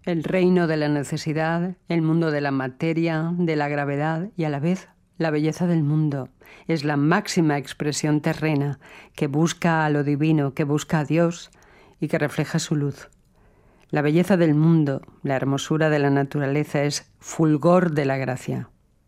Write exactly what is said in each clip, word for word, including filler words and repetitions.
El reino de la necesidad, el mundo de la materia, de la gravedad y a la vez la belleza del mundo. Es la máxima expresión terrena que busca a lo divino, que busca a Dios y que refleja su luz. La belleza del mundo, la hermosura de la naturaleza es fulgor de la gracia.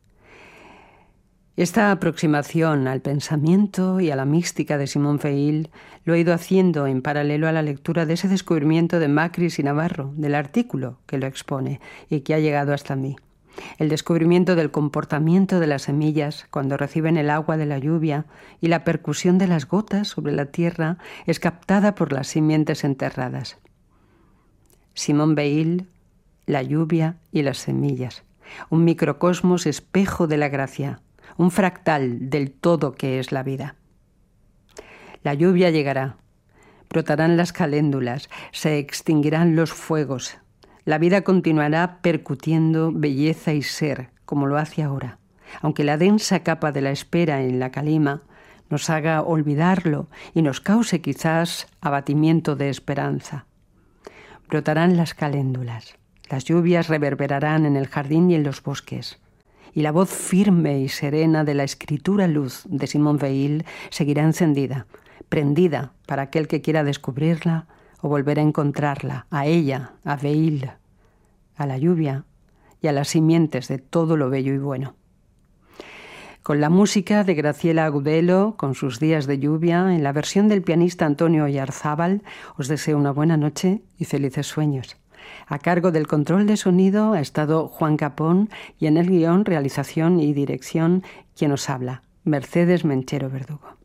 Esta aproximación al pensamiento y a la mística de Simón Veil lo he ido haciendo en paralelo a la lectura de ese descubrimiento de Macris y Navarro, del artículo que lo expone y que ha llegado hasta mí. El descubrimiento del comportamiento de las semillas cuando reciben el agua de la lluvia y la percusión de las gotas sobre la tierra es captada por las simientes enterradas. Simón Veil, la lluvia y las semillas, un microcosmos espejo de la gracia, un fractal del todo que es la vida. La lluvia llegará, brotarán las caléndulas, se extinguirán los fuegos. La vida continuará percutiendo belleza y ser, como lo hace ahora, aunque la densa capa de la espera en la calima nos haga olvidarlo y nos cause quizás abatimiento de esperanza. Brotarán las caléndulas, las lluvias reverberarán en el jardín y en los bosques, y la voz firme y serena de la escritura luz de Simón Veil seguirá encendida, prendida para aquel que quiera descubrirla o volver a encontrarla, a ella, a Veil, a la lluvia y a las simientes de todo lo bello y bueno. Con la música de Graciela Agudelo, con sus días de lluvia, en la versión del pianista Antonio Oyarzábal, os deseo una buena noche y felices sueños. A cargo del control de sonido ha estado Juan Capón y en el guión, realización y dirección, quien os habla, Mercedes Menchero Verdugo.